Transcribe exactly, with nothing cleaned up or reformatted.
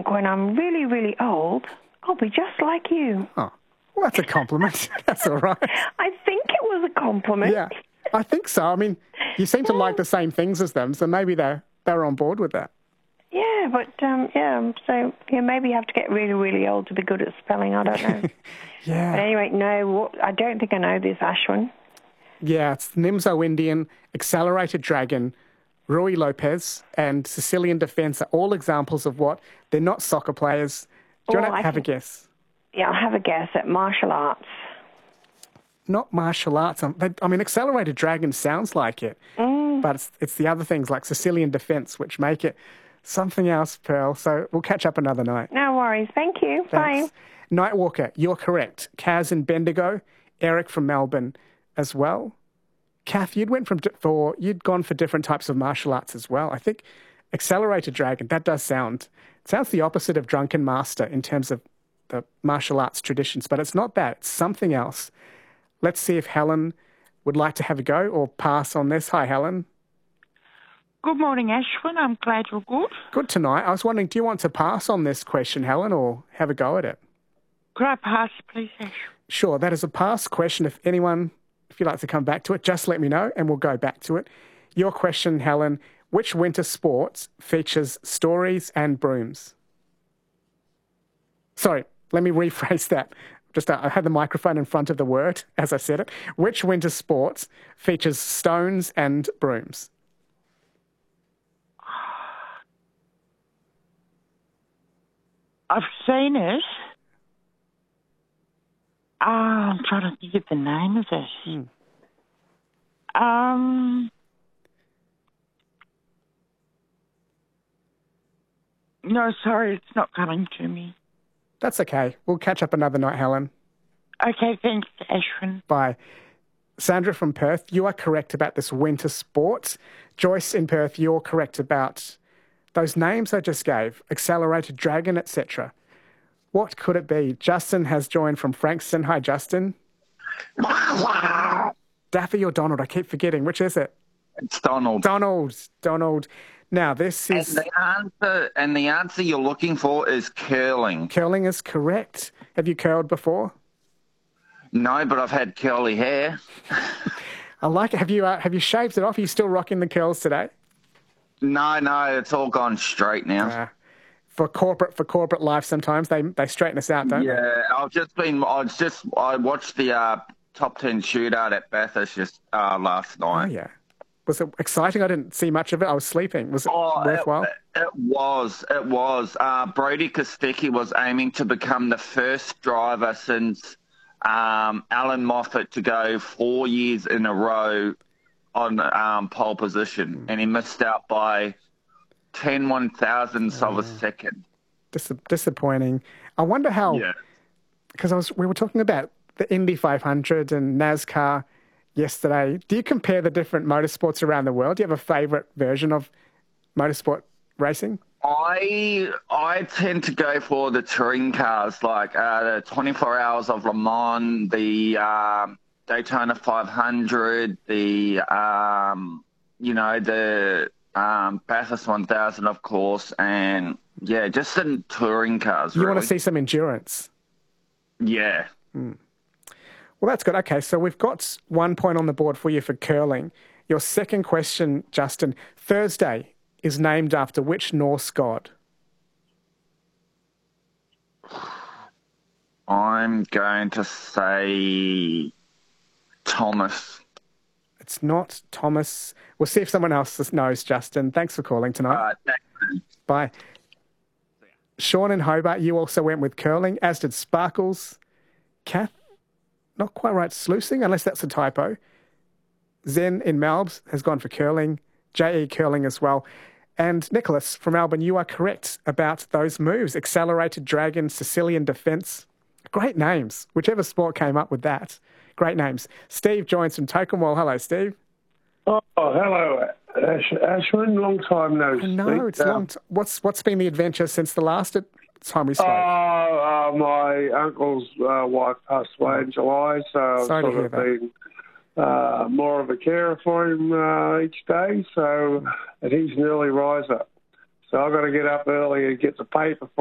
when I'm really, really old, I'll be just like you. Oh, well, that's a compliment. That's all right. I think it was a compliment. Yeah, I think so. I mean, you seem to like the same things as them, so maybe they're, they're on board with that. Yeah, but, um, yeah, so yeah, maybe you have to get really, really old to be good at spelling. I don't know. Yeah. But anyway, no, what, I don't think I know this, Ashwin. Yeah, it's Nimzo Indian, Accelerated Dragon, Rui Lopez, and Sicilian Defence are all examples of what? They're not soccer players. Do you Oh, want to I have think- a guess? Yeah, I'll have a guess at martial arts. Not martial arts. Um, they- I mean, Accelerated Dragon sounds like it, Mm. but it's, it's the other things like Sicilian Defence which make it something else, Pearl. So we'll catch up another night. No worries. Thank you. Thanks. Bye. Nightwalker, you're correct. Kaz and Bendigo, Eric from Melbourne as well. Kath, you'd went from di- for you'd gone for different types of martial arts as well. I think Accelerated Dragon, that does sound sounds the opposite of Drunken Master in terms of the martial arts traditions, but it's not that. It's something else. Let's see if Helen would like to have a go or pass on this. Hi, Helen. Good morning, Ashwin. I'm glad you're good. Good tonight. I was wondering, do you want to pass on this question, Helen, or have a go at it? Could I pass, please, Ashwin? Sure, that is a pass question. If anyone, if you'd like to come back to it, just let me know and we'll go back to it. Your question, Helen, which winter sports features stories and brooms? Sorry, let me rephrase that. Just uh, I had the microphone in front of the word as I said it. Which winter sports features stones and brooms? I've seen it. Ah, I'm trying to think of the name of it. Hmm. Um, no, sorry, it's not coming to me. That's okay. We'll catch up another night, Helen. Okay, thanks, Ashwin. Bye. Sandra from Perth, you are correct about this winter sports. Joyce in Perth, you're correct about those names I just gave, Accelerated Dragon, et cetera. What could it be? Justin has joined from Frankston. Hi, Justin. Daffy or Donald? I keep forgetting. Which is it? It's Donald. Donald. Donald. Now, this is... And the answer, and the answer you're looking for is curling. Curling is correct. Have you curled before? No, but I've had curly hair. I like it. Have you, uh, have you shaved it off? Are you still rocking the curls today? No, no, it's all gone straight now. Uh, for corporate for corporate life, sometimes they they straighten us out, don't they? Yeah, I've just been. I was just. I watched the uh, top ten shootout at Bathurst just uh, last Oh night. yeah. Was it exciting? I didn't see much of it. I was sleeping. Was it Oh, worthwhile? It, it was. It was. Uh, Brody Kostecki was aiming to become the first driver since um, Alan Moffat to go four years in a row on um, pole position, Mm. and he missed out by ten one thousandths of a second. Dis- disappointing. I wonder how. Yeah. Because I was we were talking about the Indy five hundred and NASCAR yesterday. Do you compare the different motorsports around the world? Do you have a favourite version of motorsport racing? I I tend to go for the touring cars, like uh, the twenty-four Hours of Le Mans, the um, Daytona five hundred, the um, you know the um, Bathurst one thousand, of course, and yeah, just the touring cars. You really. want to see some endurance? Yeah. Well, that's good. Okay, so we've got one point on the board for you for curling. Your second question, Justin. Thursday is named after which Norse god? I'm going to say Thomas. It's not Thomas. We'll see if someone else knows, Justin. Thanks for calling tonight. Uh, thanks. Bye. Sean in Hobart, you also went with curling, as did Sparkles. Kath, not quite right, sluicing, unless that's a typo. Zen in Melbs has gone for curling. J E curling as well. And Nicholas from Melbourne, you are correct about those moves. Accelerated Dragon, Sicilian Defence. Great names. Whichever sport came up with that. Great names. Steve joins from Tokemwell. Hello, Steve. Oh, hello, Ash- Ashwin. Long time no speak. No, it's Um, long. T- what's what's been the adventure since the last time we spoke? Oh, uh, my uncle's uh, wife passed away in July, so I've Sorry to sort hear of that. been uh, more of a carer for him uh, each day. So, and he's an early riser, so I've got to get up early and get the paper for